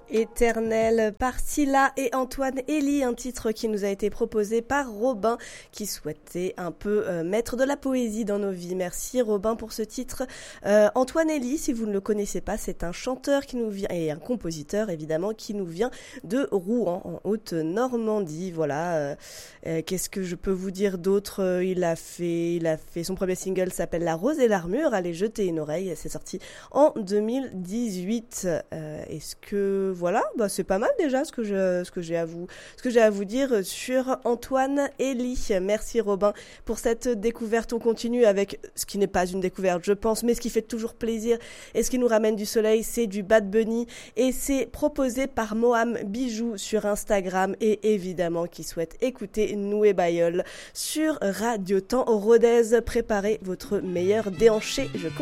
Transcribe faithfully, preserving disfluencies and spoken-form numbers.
Éternel par Scylla et Antoine Elie, un titre qui nous a été proposé par Robin qui souhaitait un peu euh, mettre de la poésie dans nos vies. Merci Robin pour ce titre. Euh, Antoine Elie, si vous ne le connaissez pas, c'est un chanteur qui nous vient et un compositeur évidemment qui nous vient de Rouen en Haute-Normandie. Voilà. Euh, euh, qu'est-ce que je peux vous dire d'autre ? Il a fait, il a fait son premier single s'appelle La Rose et l'Armure. Allez jeter une oreille. C'est sorti en deux mille dix-huit. Euh, est-ce que Voilà, bah c'est pas mal déjà ce que je, ce que j'ai à vous, ce que j'ai à vous dire sur Antoine Elie. Merci Robin pour cette découverte. On continue avec ce qui n'est pas une découverte, je pense, mais ce qui fait toujours plaisir et ce qui nous ramène du soleil, c'est du Bad Bunny et c'est proposé par Moham Bijou sur Instagram et évidemment qui souhaite écouter Noué Bayol sur Radio Temps Rodez. Préparez votre meilleur déhanché. Je